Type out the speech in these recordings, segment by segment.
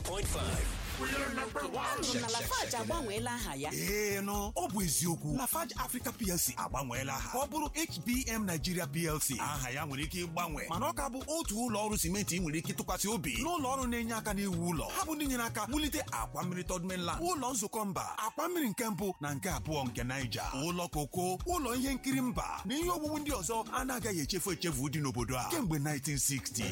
94.5. We're number one. Lafarge agbanweela aha ya. No, ọ bụ eziokwu. Lafarge Africa PLC agbanweela aha. Ọ bụrụ HBM Nigeria PLC. Aha ya nwere ike ịgbanwe, mana ọ ka bụ otu ụlọ ọrụ simenti nwere ike tụkwasị obi. N'ụlọ ọrụ na-enye aka n'iwu ụlọ. Ha bụ ndị nyere aka wulite akwa mmiri Third Mainland, ụlọ nzukọ mba, akwa mmiri nke mbụ na nke abụọ nke Niger, ụlọ koko, ụlọ ihe nkiri mba na ihe owuwu ndị ọzọ anaghị echefu dị n'obodo a kemgbe 1960.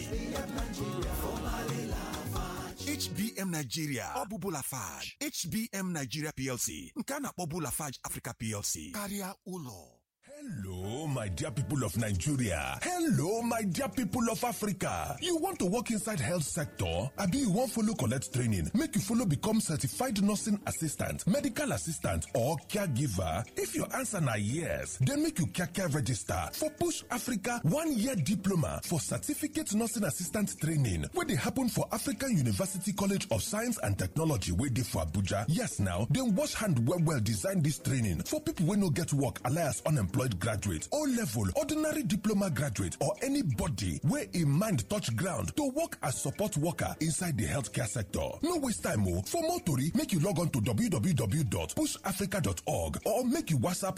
HBM Nigeria, ọ bụ Lafarge. HBM Nigeria PLC, nke a na-akpọbu Lafarge Africa PLC, karịa ụlọ. Hello, my dear people of Nigeria. Hello, my dear people of Africa. You want to work inside health sector? Abi you want follow collect training? Make you follow become certified nursing assistant, medical assistant, or caregiver? If your answer na yes, then make you care register for Push Africa 1-year diploma for certificate nursing assistant training, where they happen for African University College of Science and Technology, where they for Abuja. Yes, now, then wash hand well design this training for people who no get work, alias unemployed graduate, O-level, ordinary diploma graduate, or anybody where a mind touch ground to work as support worker inside the healthcare sector. No waste time, oh. For more tori, make you log on to www.pushafrica.org or make you WhatsApp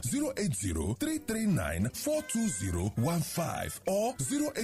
080-339-42015 or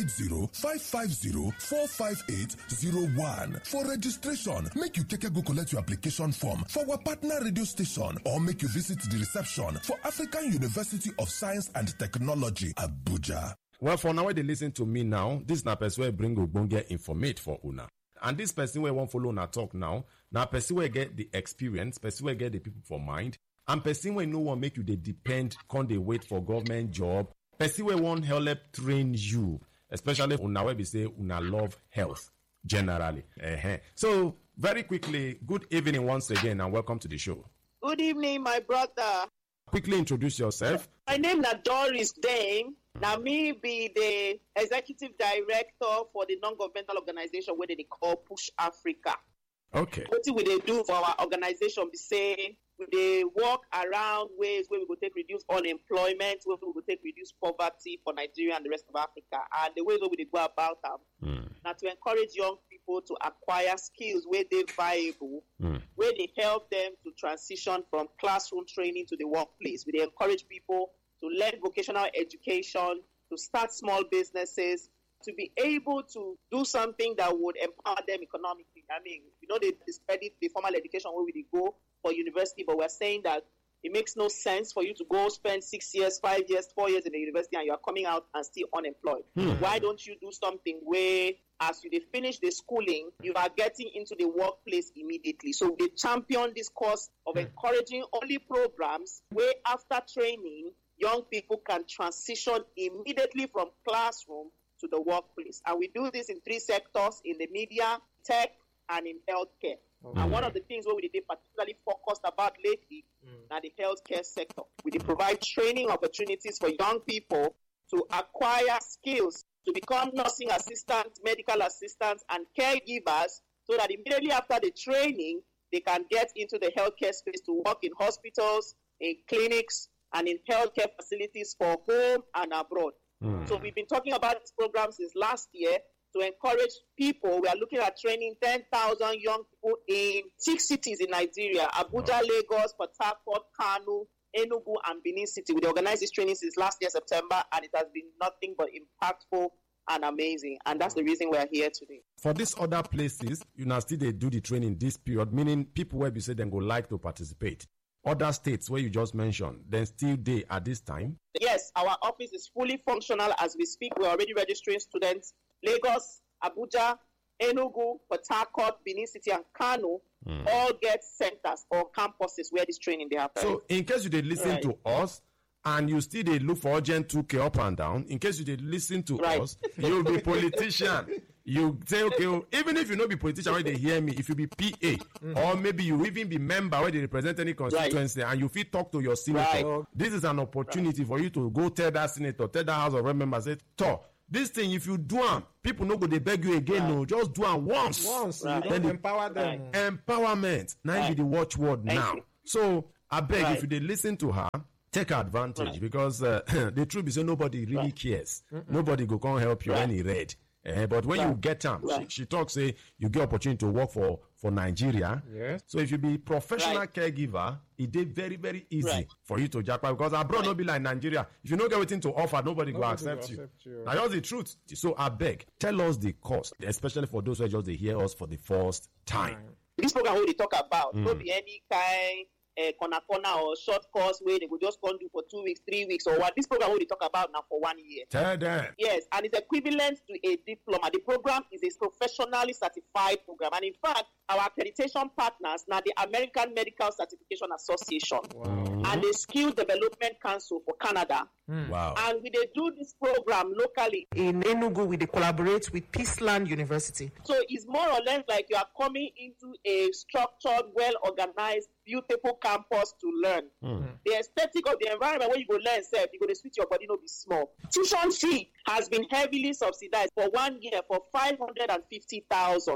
080-550-45801. For registration, make you go collect your application form for our partner radio station or make you visit the reception for African University of Science and Technology, Abuja. Well, for now, when they listen to me now, this na person where bring ogbonge informate for una. And this person where won't follow una talk now person where get the experience, person where get the people for mind, and person where no one make you they depend, can't they wait for government job, person where won't help train you, especially una where we say una love health generally. So, very quickly, good evening once again and welcome to the show. Good evening, my brother. Quickly introduce yourself. My name is Doris Dame. Now me be the executive director for the non-governmental organization where they call Push Africa. Okay. What we they do for our organization be say they work around ways where we go take reduce unemployment, where we go take reduce poverty for Nigeria and the rest of Africa, and the ways where we go about them. Now to encourage young people to acquire skills where they viable, where they help them to transition from classroom training to the workplace. We encourage people to learn vocational education, to start small businesses, to be able to do something that would empower them economically. I mean, they study the formal education where we go for university, but we're saying that it makes no sense for you to go spend 6 years, 5 years, 4 years in the university and you are coming out and still unemployed. Why don't you do something where as you finish the schooling, you are getting into the workplace immediately? So they champion this course of encouraging only programs where after training, young people can transition immediately from classroom to the workplace. And we do this in 3 sectors, in the media, tech, and in healthcare. And one of the things where we did particularly focused about lately now the healthcare sector. We did provide training opportunities for young people to acquire skills to become nursing assistants, medical assistants, and caregivers so that immediately after the training, they can get into the healthcare space to work in hospitals, in clinics, and in healthcare facilities for home and abroad. So we've been talking about this program since last year to encourage people. We are looking at training 10,000 young people in 6 cities in Nigeria: Abuja, Lagos, Port Harcourt, Kano, Enugu, and Benin City. We organized this training since last year, September, and it has been nothing but impactful and amazing. And that's the reason we are here today. For these other places, you now still they do the training this period, meaning people where you say they go like to participate. Other states where you just mentioned, then still they at this time? Yes, our office is fully functional as we speak. We're already registering students. Lagos, Abuja, Enugu, Port Harcourt, Benin City, and Kano all get centers or campuses where this training they happen. So in case you did listen to us and you still they look for urgent 2K up and down, in case you did listen to us, you'll be politician. You say, okay, even if you not be politician where they hear me, if you be PA, or maybe you even be member where they represent any constituency, and you feel talk to your senator, this is an opportunity for you to go tell that senator, tell that House of Rep member, say, this thing, if you do them, people no go they beg you again. No, just do them once. Then empower them. Empowerment. Now be the watchword now. So I beg if you they listen to her, take advantage because the truth is that nobody really cares. Nobody go come help you when he read. But when you get them, she talks, say you get opportunity to work for for Nigeria. Yes. So if you be professional caregiver, it is very, very easy for you to japa because abroad no be like Nigeria. If you don't get anything to offer, nobody will accept you. Now that's the truth. So I beg, tell us the cost, especially for those who just they hear us for the first time. This program we talk about, no be any kind corner or short course where they will just go do for 2 weeks, 3 weeks, or what. This program we talk about now for 1 year. Tell them. Yes, and it's equivalent to a diploma. The program is a professionally certified program, and in fact, our accreditation partners now the American Medical Certification Association and the Skill Development Council for Canada. Wow. And we they do this program locally in Enugu. We they collaborate with Peaceland University. So it's more or less like you are coming into a structured, well-organized, beautiful campus to learn. The aesthetic of the environment where you go learn self, you go to switch your body, no be small. Tuition fee has been heavily subsidized for 1 year for 550,000.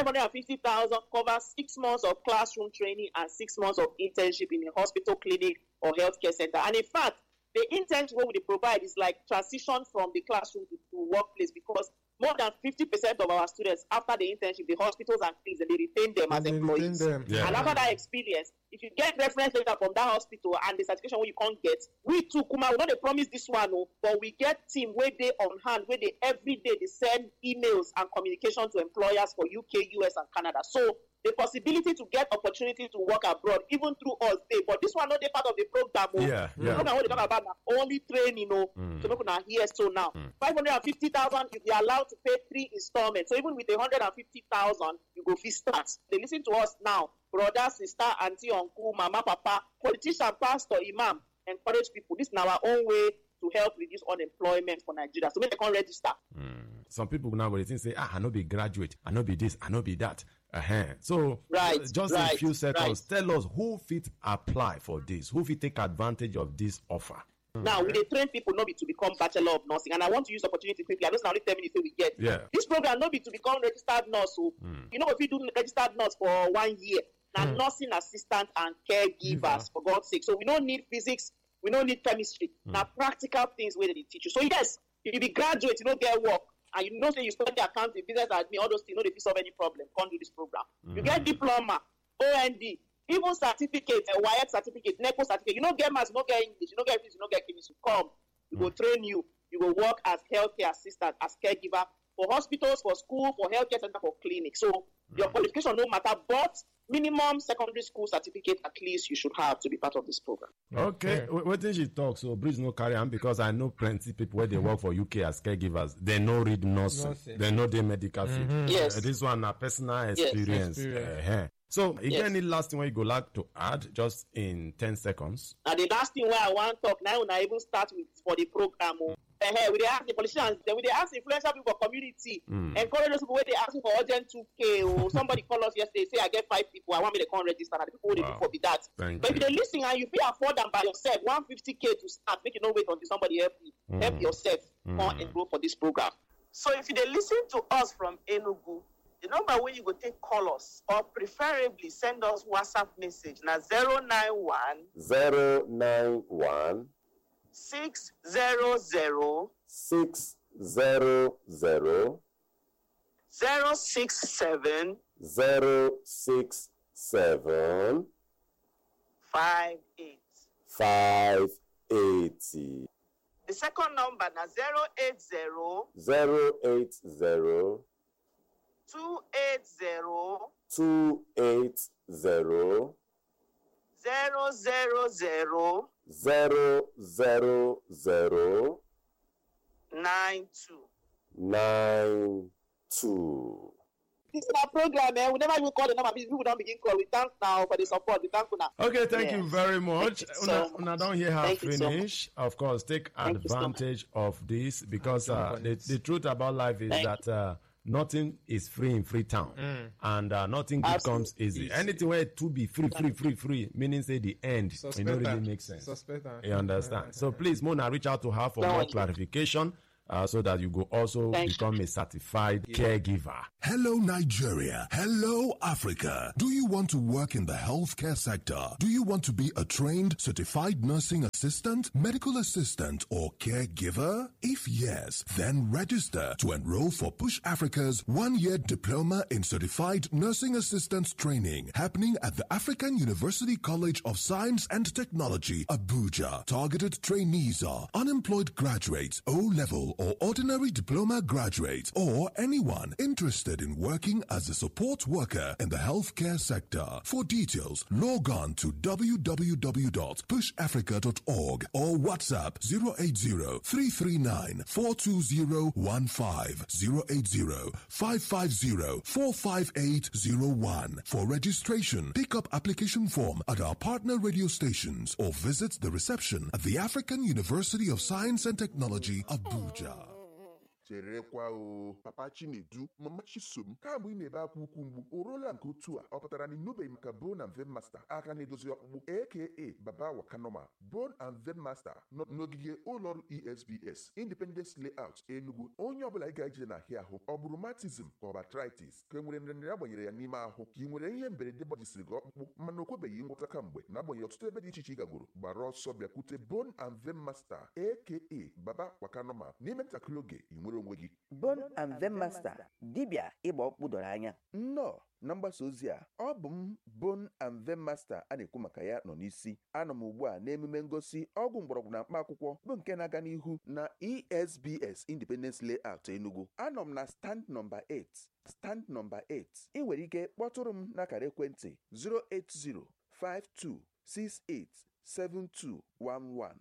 550,000 covers 6 months of classroom training and 6 months of internship in a hospital, clinic, or healthcare center. And in fact, the internship what we provide is like transition from the classroom to workplace, because more than 50% of our students after the internship, the hospitals and clinics, they retain them as employees. And after that experience, if you get reference letter from that hospital and the certification where you can't get, we too, Kuma, we don't promise this one, but we get team where they on hand, where they every day they send emails and communication to employers for UK, US, and Canada. So the possibility to get opportunity to work abroad, even through us, but this one not a part of the program. The program what they talk about now, only training, so look now here. So now 550,000, if you are allowed to pay 3 installments. So even with 150,000, you go fee start. They listen to us now, brother, sister, auntie, uncle, mama, papa, politician, pastor, imam, encourage people. This is our own way to help reduce unemployment for Nigeria. So maybe they can register. Some people now will say, I no be graduate, I no be this, I no be that. So just in a few seconds, tell us who fit apply for this, who fit take advantage of this offer. Now, we train people not be to become Bachelor of Nursing, and I want to use the opportunity quickly. I just now only 10 minutes we get. This program not be to become registered nurse. So, you know, if you do registered nurse for 1 year, now nursing assistant and caregivers, for God's sake. So we don't need physics, we don't need chemistry. Now, practical things where they teach you. So yes, if you be graduate, you don't get work, and you know say you study accounting, business admin, all those things, you know they solve any problem. Can't do this program. You get diploma, OND, even certificate, a WIAC certificate, NECO certificate. You don't get maths, you don't get English, you don't get physics, you don't get chemistry. Come, we will train you. You will work as healthcare assistant, as caregiver for hospitals, for school, for healthcare center, for clinic. So your qualification no matter, but minimum secondary school certificate at least you should have to be part of this program. Okay, what did she talk? So please no carry on, because I know plenty people where they work for UK as caregivers. They know read nursing, they know the medical field. Yes, this one a personal experience. So, is there any last thing where you go like to add, just in 10 seconds? And the last thing where I want to talk now, when I even start with for the program, we they ask the politicians, then we they ask influential people for community, encourage those people where they ask for urgent 2K, or somebody call us yesterday, say I get 5 people, I want me to come register, and the people they do for be that. But if they listen and you feel afford them by yourself, 150K to start, make you no wait until somebody help you. Help yourself, come enroll for this program. So if they listen to us from Enugu, the number where you go take call us, or preferably send us WhatsApp message now 091 600 067 580. The second number now 080 280 000 92. This is our program, man. Whenever you call the number, people don't begin call. We thank now for the support. We thank you now. Okay, thank you very much. Una don't hear her finish. Of course, take advantage of this, because the truth about life is that nothing is free in Freetown, and nothing good comes easy. Anything where to be free, meaning say the end, it don't really make sense. You understand? So please, Mona, reach out to her for more clarification. so that you go also become a certified caregiver. Hello, Nigeria. Hello, Africa. Do you want to work in the healthcare sector? Do you want to be a trained, certified nursing assistant, medical assistant, or caregiver? If yes, then register to enroll for Push Africa's one-year diploma in certified nursing assistant training happening at the African University College of Science and Technology, Abuja. Targeted trainees are unemployed graduates, O-level or ordinary diploma graduates, or anyone interested in working as a support worker in the healthcare sector. For details, log on to www.pushafrica.org or WhatsApp 080-339-42015, 080-550-45801. For registration, pick up application form at our partner radio stations or visit the reception at the African University of Science and Technology, Abuja. cherekwa o papa Chinedu mama Chisom kamgbe ị na-ebe akwa ukwu mgbu o ruola nke otu a ọ pụtara na ịnụbeghị maka Bone and Vein Master aka na-edozi ọkpụkpụ aka Baba Wakanoma. Bone and Vein Master nọ n'ogige ụlọọrụ ESBS Independence Layout Enugu. Onye ọbụla ị ga-eje n'ahịa ahụ ọ bụrụ rheumatism ka ọ bụ arthritis ka e nwere nrịanrịa agbanyere ya n'ime ahụ ka ị nwere ihe mberede gbajisiri gị ọkpụkpụ mana o kwebeghị ngwọta kamgbe na-agbanyeghị ọtụtụ ebe dị iche iche ị gagoro gbara ọsọ bịakwute Bone and Vein Master aka Baba Wakanoma n'ime ntakịrị oge ị nwere onwe gị. Bone and Vein Master dibịa ịgba ọkpụkpụ doro anya. Nnọọ na mgbasa ozi a ọ bụ m Bone and Vein Master a na-ekwu maka ya nọ n'isi. Anọ m ugbu a n'emume ngosi ọgwụ mgbọrọgwụ na mkpa akwụkwọ bụ nke na-aga n'ihu na ESBS Independence Layout Enugu. Anọ m na stand number 8. Stand number 8. Ị nwere ike kpọtụrụ m n'akara ekwentị 08052687211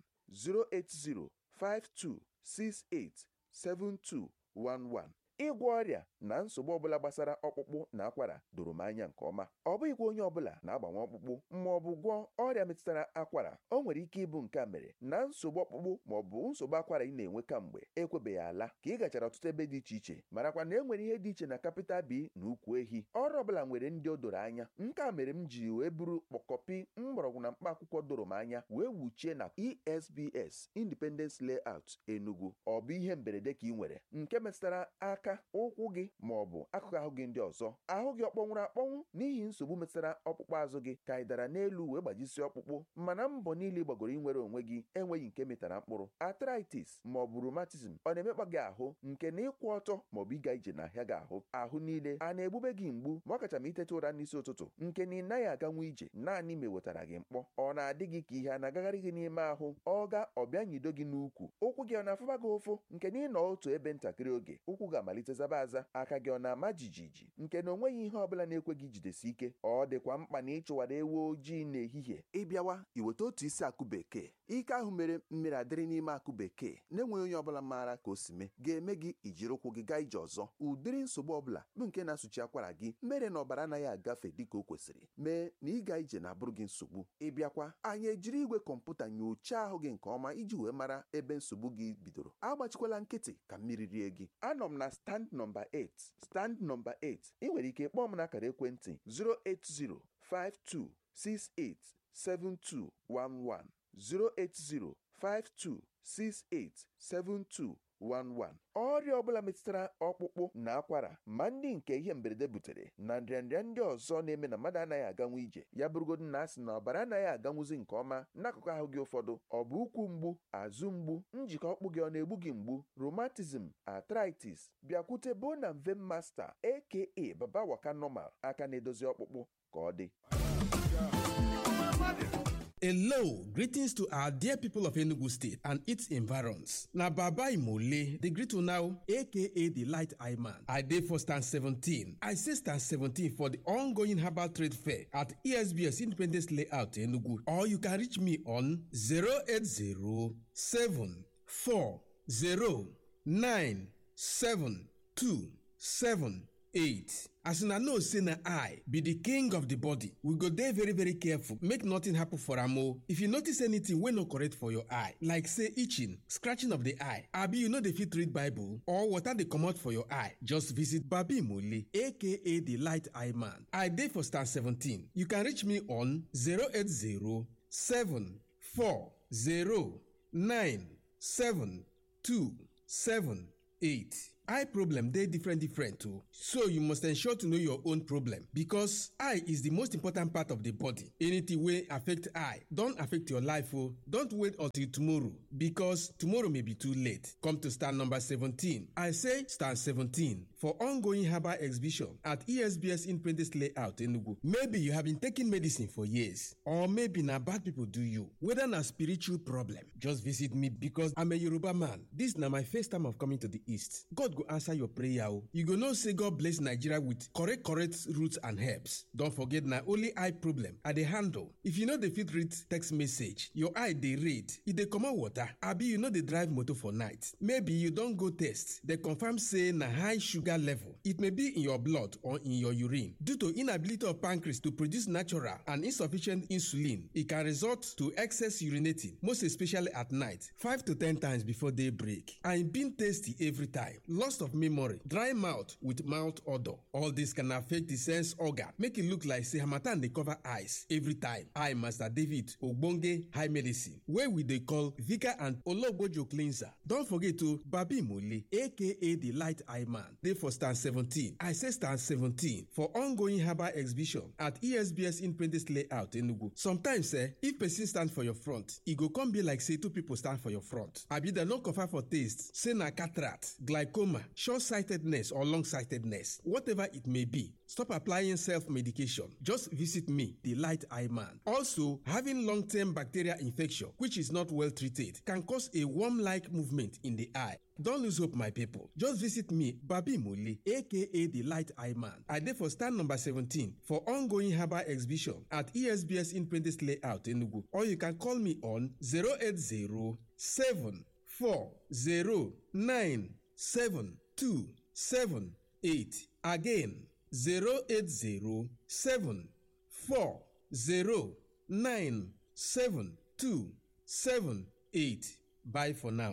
08052687211. Ịgwọ ọrịa na nsogbu ọbụla gbasara ọkpụkpụ na akwara doro m anya nke ọma. Ọ bụghịkwa onye ọbụla na-agbanwe ọkpụkpụ ma ọ bụ gwọọ ọrịa metụtara akwara. O nwere ike ịbụ nke a mere na nsogbu ọkpụkpụ ma ọ bụ nsogbu akwara ị na-enwe kamgbe ekwebeghị ala ka ị gachara ọtụtụ ebe dị iche iche marakwa na e nwere ihe dị iche na capital B na ukwu ehi. Ọrụ ọbụla nwere ndị o doro anya. Nke a mere m ji wee buru kpọkọpi mgbọrọgwụ na mkpa akwụkwọ doro m anya wee wuchie na ESBS Independence Layout Enugu. Ọ bụ ihe mberede ka ị nwere nke metụtara aka, ụkwụ gị ma ọ bụ akụkụ ahụ gị ndị ọzọ. Ahụ gị ọkpọnwụrụ akpọnwụ n'ihi nsogbu metụtara ọkpụkpụ azụ gị ka ị dara n'elu wee gbajisi ọkpụkpụ mana mbọ niile gbagoro inwere onwe gị enweghị nke metara mkpụrụ. Arthritis ma ọ bụ rheumatism ọ na-emekpa gị ahụ nke na ịkwụ ọtọ ma ọ bụ ịga ije n'ahịa gị ahụ niile a na-egbube gị mgbu ma ọ kacha ma itete ụra n'isi ụtụtụ nke na ị naghị aganwu ije naanị ma ewetara gị mkpọ. Ọ na-adị gị ka ihe a na-agagharị gị n'ime ahụ ọ ga ọbịa nyido gị n'ukwu. Ụkwụ gị ọ na-afụba gị ụfụ nke na ị nọ otu ebe ntakịrị oge ụkwụ ga-amalite zaba aza. Aka gị ọ na-ama jijiji nke na onweghị ihe ọbụla na-ekwe gị jidesi ike. Ọ dịkwa mkpa na ịchụwara ewu ojii n'ehihie. Ịbịawa iweta otu isi akụ bekee. Ike ahụ mere mmiri adịrị n'ime akụ bekee na-enweghị onye ọbụla maara ka o si mee ga-eme gị ijiri ụkwụ gị gaa ije ọzọ. Ụdịrị nsogbu ọbụla bụ nke na-asụchi akwara gị mere na ọbara anaghị agafe dịka o kwesịrị mee na ịga ije na-abụrụ gị nsogbu. Ịbịakwa anyị ejiri igwe kọmputa nyochaa ahụ gị nke ọma iji wee mara ebe nsogbu gị bidoro. Agbachikwala nkịtị ka mmiri rie gị. Anọ m na stand number 8. Stand number 8. Ị nwere ike kpọọ m n'akara ekwentị 08052687211 08052687211. Ọrịa ọbụla metụtara ọkpụkpụ na akwara ma ndị nke ihe mberede butere na nrịanrịa ndị ọzọ na-eme na mmadụ anaghị aganwu ije ya bụrụgodu na asị na ọbara anaghị aganwuzi nke ọma n'akụkụ ahụ gị ụfọdụ. Ọ bụ ụkwụ mgbu, azụ mgbu, njikọ ọkpụ gị ọ na-egbu gị mgbu, rheumatism, arthritis, bịakwute Bone and Vein Master aka Baba Wakanoma aka na-edozi ọkpụkpụ ka ọ dị. Hello, greetings to our dear people of Enugu State and its environs. Na Baba Imole, the greet you now, aka the Light Eye Man. I dey for stand 17. I say stand 17 for the ongoing herbal trade fair at ESBS Independence Layout Enugu. Or you can reach me on 08074097278. As una know say na I be the king of the body, we go dey very very careful make nothing happen for am o. If you notice anything wey no correct for your eye like say itching, scratching of the eye, abi you no dey fit read Bible or water dey comot for your eye, just visit Baba Imole aka the Light Eye Man. I dey for stand 17. You can reach me on 08074097278. 7, 8. Eye problem dey different too, so you must ensure to know your own problem because eye is the most important part of the body. Anything wey affect eye don affect your life o. Don't wait until tomorrow because tomorrow may be too late. Come to stand number 17. I say stand 17 for ongoing herbal exhibition at ESBS Independence Layout Enugu. Maybe you have been taking medicine for years or maybe na bad people do you. Whether na spiritual problem, just visit me because I'm a Yoruba man. This na my first time of coming to the East. God go answer your prayer o. You go know say God bless Nigeria with correct roots and herbs. Don't forget na only eye problem I dey handle. If you no dey fit read text message, your eye dey red, e dey comot water, abi you no dey drive motor for night. Maybe you don go test, dey confirm say na high sugar level. It may be in your blood or in your urine. Due to inability of pancreas to produce natural and insufficient insulin, it can result to excess urinating, most especially at night, 5 to 10 times before daybreak. And being tasty every time. Loss of memory, dry mouth with mouth odor. All this can affect the sense organ, make it look like say harmattan dey cover eyes every time. I, Master David Ogbonge High Medicine, where we dey call Vika and Ologbojo Cleanser. Don't forget to Babi Mole, aka the Light Eye Man. They for stand 17. I say stand 17 for ongoing herbal exhibition at ESBS Independence Layout Enugu. Sometimes, if person stand for your front, e go come be like say two people stand for your front. Abi dem no confirm for taste, say na cataract, glaucoma, short-sightedness or long-sightedness, whatever it may be. Stop applying self-medication. Just visit me, the Light Eye Man. Also, having long-term bacterial infection, which is not well treated, can cause a worm-like movement in the eye. Don't lose hope, my people. Just visit me, Babi Muli, aka the Light Eye Man. I dey for stand number 17 for ongoing herbal exhibition at ESBS Independence Layout Enugu. Or you can call me on 08074097278. Again, 08074097278. Bye for now.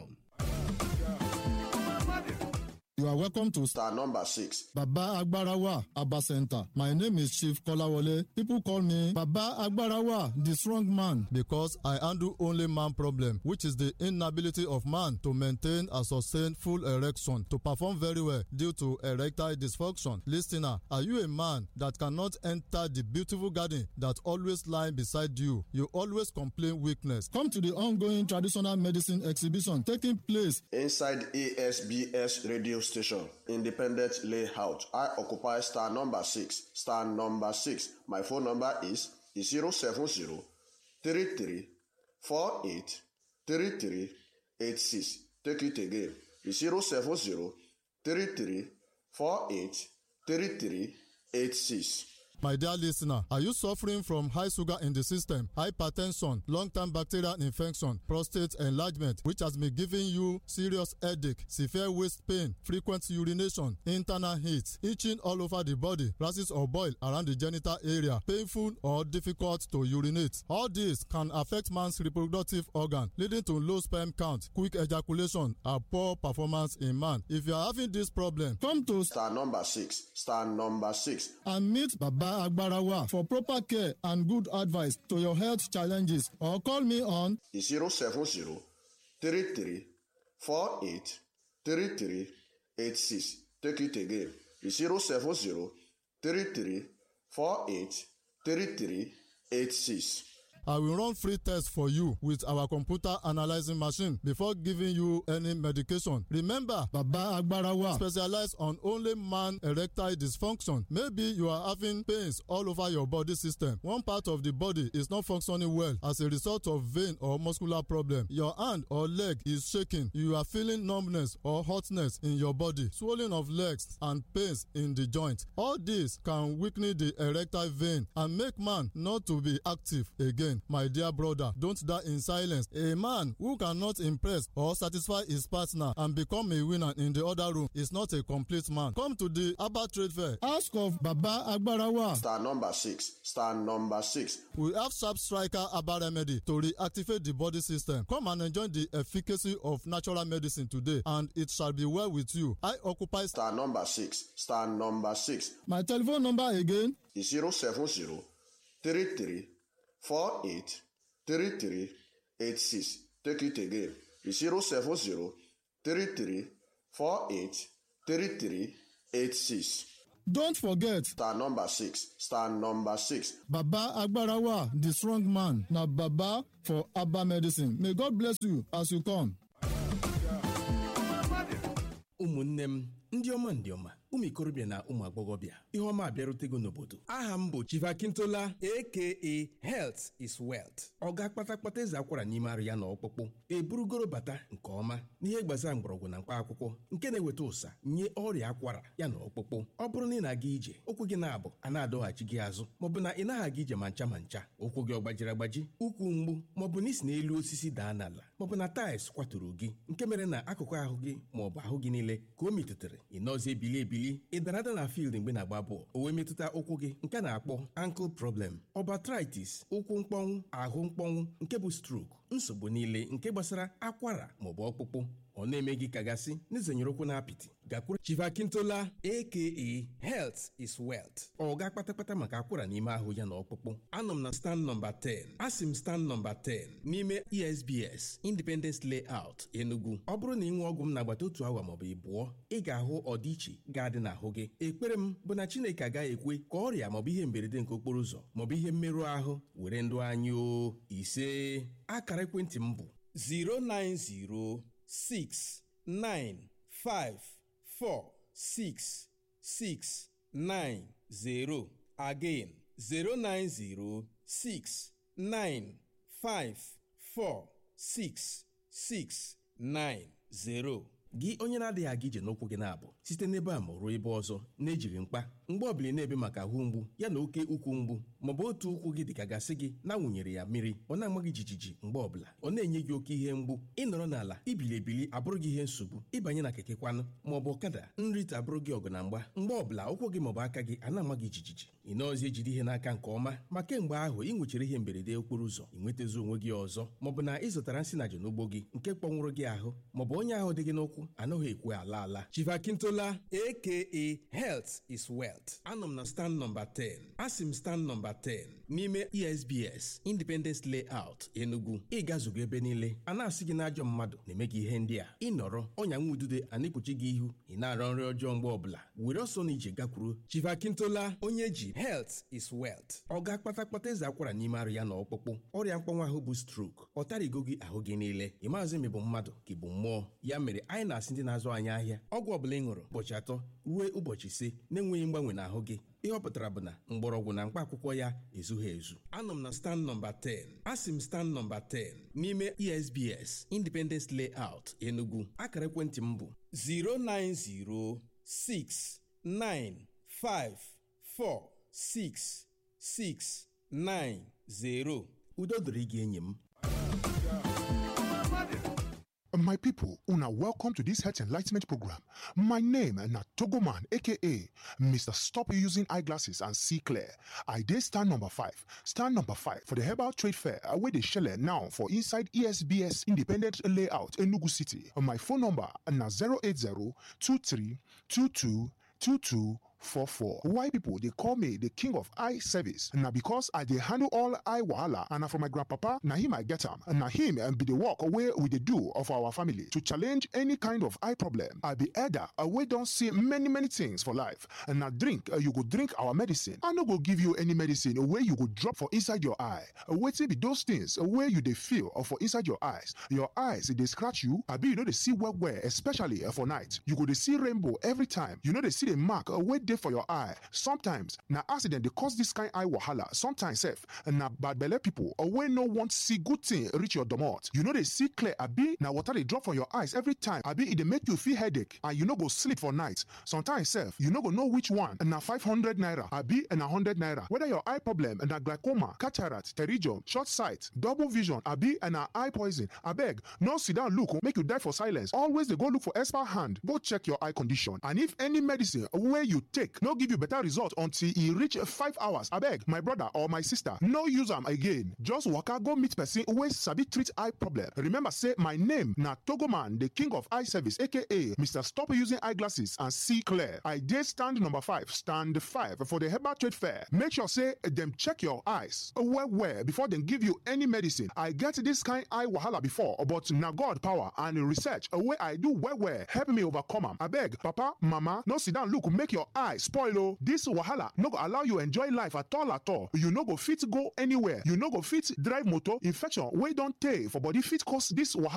You are welcome to star number 6. Baba Agbarawa, Abba Center. My name is Chief Kolawole. People call me Baba Agbarawa, the strong man, because I handle only man problem, which is the inability of man to maintain a sustained full erection to perform very well due to erectile dysfunction. Listener, are you a man that cannot enter the beautiful garden that always lies beside you? You always complain weakness. Come to the ongoing traditional medicine exhibition taking place inside ASBS radio station, Independent Layout. I occupy star number 6. Star number 6. My phone number is 070 33 48 33 86. Take it again. 070 33 48 33 86. My dear listener, are you suffering from high sugar in the system, hypertension, long-term bacterial infection, prostate enlargement, which has been giving you serious headache, severe waist pain, frequent urination, internal heat, itching all over the body, rashes or boil around the genital area, painful or difficult to urinate? All this can affect man's reproductive organ, leading to low sperm count, quick ejaculation, and poor performance in man. If you are having this problem, come to star number 6. Star number 6. And meet Baba Agbarawa for proper care and good advice to your health challenges, or call me on 070 33 48 33 86. Take it again. 070 33 48 33 86. I will run free tests for you with our computer analyzing machine before giving you any medication. Remember, Baba Agbarawa specializes on only man erectile dysfunction. Maybe you are having pains all over your body system. One part of the body is not functioning well as a result of vein or muscular problem. Your hand or leg is shaking. You are feeling numbness or hotness in your body, swelling of legs and pains in the joint. All this can weaken the erectile vein and make man not to be active again. My dear brother, don't die in silence. A man who cannot impress or satisfy his partner and become a winner in the other room is not a complete man. Come to the Abba Trade Fair. Ask of Baba Agbarawa. Star number 6. Star number 6. We have Sharp Striker Abba Remedy to reactivate the body system. Come and enjoy the efficacy of natural medicine today, and it shall be well with you. I occupy star number 6. Star number 6. My telephone number again is 070 33 48 33 86. Take it again. 070 33 48 33 86. Don't forget Star number 6. Star number 6. Baba Agbarawa, the strong man. Now Baba for Abba Medicine. May God bless you as you come. ụmụnne m ndị ọma ụmụ ikorobịa na ụmụ agbọghọbịa ihe ọma abịarutego n'obodo. Aha m bụ Chief Akintola aka Health is Wealth. Ọ ga-akpata eze akwara n'ime arụ ya na ọkpụkpụ eburugoro bata nke ọma n'ihe gbasara mgbọrọgwụ na mkpa akwụkwọ nke na-eweta ụsa nye ọrịa akwara ya na ọkpụkpụ. Ọ bụrụ na ị na-aga ije ụkwụ gị na-abụ a na-adọghachi gị azụ maọbụ na ị naghị aga ije ma ncha ụkwụ gị ọ gbajiri agbaji, ụkwụ mgbu maọbụ na isi n'elu osisi daa n'ala maọbụ na taịls kwaturu gị nke mere na akụkụ ahụ gị maọbụ ahụ gị niile ka o metụtara ị nọzie ebili ị dara ada na field mgbe na-agba bọọlụ o wee metụta ụkwụ gị nke na-akpọ ankle problem, arthritis, ụkwụ mkpọnwụ, ahụ mkpọnwụ nke bụ stroke, nsogbu niile nke gbasara akwara maọbụ ọkpụkpụ ọ na-eme gị kagasị n'izenyere ụkwụ na apịtị gakwuru Chief Akintola aka Health is Wealth. Ọ ga-akpata maka akwara n'ime ahụ ya na ọkpụkpụ. Anọ m na stand number 10. Asị m stand number 10 n'ime ESBS Independence Layout Enugu. Ọ bụrụ na ị ṅụọ ọgwụ m n'agbata otu awa maọbụ ịbụọ ị ga-ahụ ọdịiche ga-adị n'ahụ gị. Ekpere m bụ na Chineke agaghị ekwe ka ọrịa maọbụ ihe mberede nke okporo ụzọ maọbụ ihe mmerụ ahụ were ndụ anyị o. Ise akara ekwentị m bụ 09069546690. Again 09069546690. Gị onye na-adịghị aga ije n'ụkwụ gị na-abụ site n'ebe a ma ruo ebe ọzọ na-ejiri mkpa mgbe ọbụla na-ebe maka ahụ mgbu ya na oke ukwu mgbu maọbụ otu ụkwụ gị dịka gasị gị na-awụnyere ya mmiri ọ na-ama gị jijiji mgbe ọbụla ọ na-enye gị oke ihe mgbu ịnọrọ n'ala ibili abụrụ gị ihe nsogbu ịbanye na keke kwanụ maọbụ ọkada nrite abụrụ gị ọgụ na mgba mgbe ọbụla ụkwụ gị maọbụ aka gị a na-ama gị jijiji ị nọọzi ejide ihe n'aka nke ọma ma kemgbe ahụ ị nwechara ihe mberede okporo ụzọ ị nwetazi onwe gị ọzọ maọbụ na ị zụtara nsị na n'ugbo gị nke kpọnwụrụ gị ahụ maọbụ onye ahụ dị gị n'ụkwụ anaghị ekwe ala. Chief Akintola aka Health is Wealth. Anọ m na stand number 10. Asị m stand number 10 n'ime ESBS Independence Layout Enugu. Ị gazugo ebe niile a na-asị gị n'ajọ mmadụ na-eme gị ihe ndị a ịnọrọ ọnya nwa udude a na-ekpuchi gị ihu ị na-arọ nri ọjọọ mgbe ọbụla were ọsọ na ije gakwuru Chief Akintola onye ji Health is Wealth. Ọ ga-akpata eze akwara n'ime arụ ya na ọkpụkpụ ọrịa mkpọnwụ ahụ bụ stroke ọ tarigo gị ahụ gị niile ị maazị ma ị bụ mmadụ ka ị bụ mmụọ ya mere anyị na-asị ndị na-azụ anyị ahịa ọgwụ ọbụla ị ṅụrụ ụbọchị 3 ruo ụbọchị 5 na-enweghị mgbanwe n'ahụ gị ihe ọ pụtara bụ na mgbọrọgwụ na mkpa akwụkwọ ya ezughị ezu. Anọ m na stand number 10. Asị m stand number 10 n'ime ESBS Independence Layout Enugu. Akara ekwentị m bụ 09069546690. Udo dịrị gị enyi m. My people, una welcome to this health enlightenment program. My name na Togoman, aka Mr. Stop Using Eyeglasses and See Clear. I dey stand number 5. Stand number 5 for the Herbal Trade Fair wey dey shele now for inside ESBS Independent Layout Enugu City. My phone number na 08023222244. Why people they call me the king of eye service? Now because I dey handle all eye wahala and from my grandpapa, na him I get am. And na him be the work away with the do of our family to challenge any kind of eye problem. I be elder, we don't see many things for life. And now drink, you go drink our medicine. I no go give you any medicine where you go drop for inside your eye. Wait be those things where you dey feel or for inside your eyes. Your eyes they scratch you. I be you know they see well, especially for night. You go to see rainbow every time. You know they see the mark wait there for your eye. Sometimes na accident they cause this kind eye wahala. Sometimes self na bad belle people wey no want see good thing reach your domot. You know they see clear abi na water they drop from your eyes every time. Abi it dey make you feel headache and you no go sleep for night. Sometimes self you no go know which one na 500 naira abi na 100 naira. Whether your eye problem na glaucoma, cataract, pterygium, short sight, double vision abi na eye poison. Abeg no sit down look make you die for silence. Always dey go look for expert hand. Go check your eye condition and if any medicine wey you take take no give you better result until e reach 5 hours, abeg my brother or my sister no use am again. Just waka go meet person wey sabi treat eye problem. Remember say my name na Togoman, the king of eye service, aka Mr. Stop Using Eyeglasses and See Clear. I dey stand number 5 for the Herbal Trade Fair. Make sure say dem check your eyes well before dem give you any medicine. I get this kind eye wahala before, but na God power and research wey I do well help me overcome am. Abeg papa, mama, no sit down look make your eye spoil o. This wahala no go allow you enjoy life at all. You no go fit go anywhere. You no go fit drive motor. Infection wey don tey for body fit cause this wahala